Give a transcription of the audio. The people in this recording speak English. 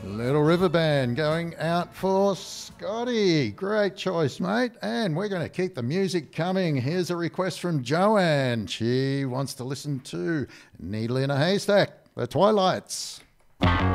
Little River Band going out for Scotty. Great choice, mate. And we're going to keep the music coming. Here's a request from Joanne. She wants to listen to Needle in a Haystack, The Twilights.